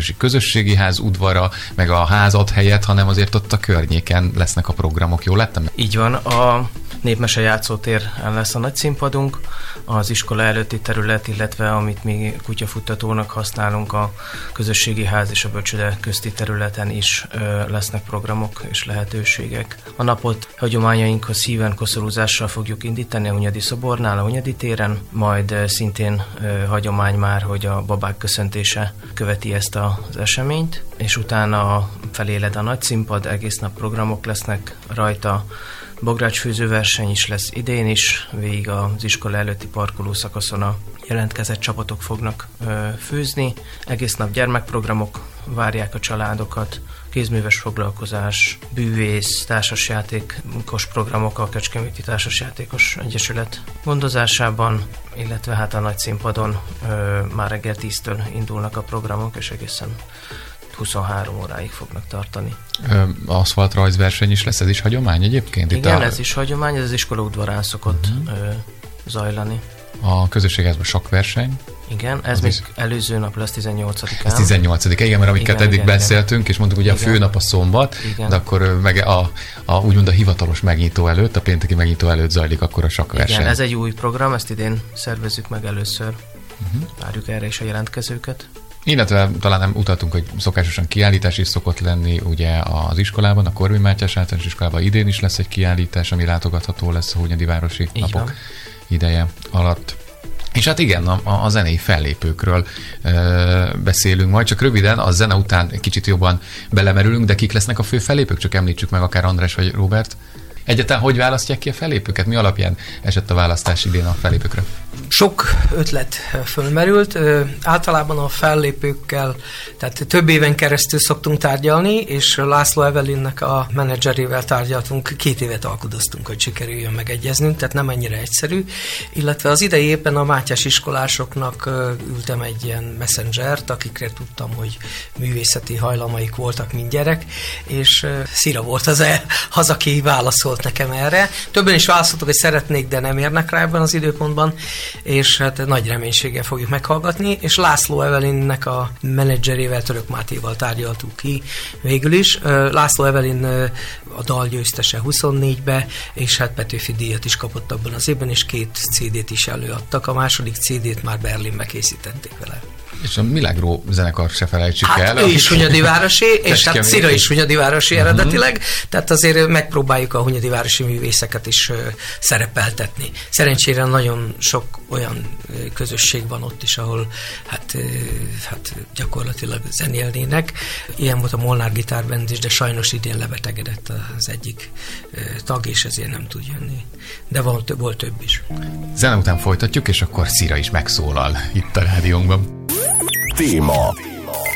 Hunyadivárosi Közösségi Ház udvara, meg a házad helyett, hanem azért ott a környéken lesznek a programok. Jól lettem? Így van, a Népmese játszótér lesz a nagy színpadunk, az iskola előtti terület, illetve amit mi kutyafuttatónak használunk, a Közösségi Ház és a Bölcsőde közti területen is lesznek programok és lehetőségek. A napot hagyományainkhoz híven koszorúzással fogjuk indítani a Hunyadi szobornál, a Hunyadi téren, majd szintén hagyomány már, hogy a babák köszöntése követi ezt az eseményt, és utána feléled a nagy színpad, egész nap programok lesznek rajta. Bográcsfőzőverseny is lesz idén is, végig az iskola előtti parkoló szakaszon a jelentkezett csapatok fognak főzni. Egész nap gyermekprogramok várják a családokat, kézműves foglalkozás, bűvész, társasjátékos programok a Kecskeméti Társasjátékos Egyesület gondozásában, illetve hát a nagy színpadon már reggel 10-től indulnak a programok, és egészen 23 óráig fognak tartani. Aszfaltrajzverseny is lesz, ez is hagyomány egyébként? Igen, ez is hagyomány, ez az iskola udvarán szokott zajlani. A közösségházban sakverseny? Igen, ez még előző nap lesz 18-án. Ez 18-a, igen, mert amiket eddig beszéltünk, és mondtuk, ugye a főnap a szombat, de akkor meg úgymond a hivatalos megnyitó előtt, a pénteki megnyitó előtt zajlik akkor a sakverseny. Igen, ez egy új program, ezt idén szervezzük meg először. Várjuk erre is a jelentkezőket. Illetve talán nem utaltunk, hogy szokásosan kiállítás is szokott lenni ugye az iskolában, a Korvin Mátyás általános iskolában idén is lesz egy kiállítás, ami látogatható lesz a Hunyadivárosi napok ideje alatt. És hát igen, a zenei fellépőkről beszélünk majd, csak röviden, a zene után egy kicsit jobban belemerülünk, de kik lesznek a fő fellépők? Csak említsük meg akár András vagy Róbert. Egyáltalán hogy választják ki a fellépőket? Mi alapján esett a választás idén a fellépőkre? Sok ötlet fölmerült. Általában a fellépőkkel, tehát több éven keresztül szoktunk tárgyalni, és László Evelinnek a menedzserével tárgyaltunk, 2 évet alkudoztunk, hogy sikerüljön megegyeznünk, tehát nem ennyire egyszerű. Illetve az idei éppen a Mátyás iskolásoknak ültem egy ilyen messengert, akikre tudtam, hogy művészeti hajlamaik voltak, mint gyerek, és Szira volt az, aki válaszolt nekem erre. Többen is válaszoltak, hogy szeretnék, de nem érnek rá ebben az időpontban, és hát nagy reménységgel fogjuk meghallgatni, és László Evelinnek a menedzserével, Török Mátéval tárgyaltuk ki végül is. László Evelin a dal győztese 24-be, és hát Petőfi díjat is kapott abban az évben, és 2 CD-t is előadtak. A második CD-t már Berlinbe készítették vele. És a Milagro zenekar se felejtsük el. Ő is hunyadivárosi, és hát Szira is hunyadivárosi eredetileg, tehát azért megpróbáljuk a hunyadivárosi művészeket is szerepeltetni. Szerencsére nagyon sok olyan közösség van ott is, ahol hát gyakorlatilag zenélnének. Ilyen volt a Molnár gitárband is, de sajnos idén lebetegedett az egyik tag, és ezért nem tud jönni. De volt több is. Zene után folytatjuk, és akkor Szira is megszólal itt a rádiónkban. Téma.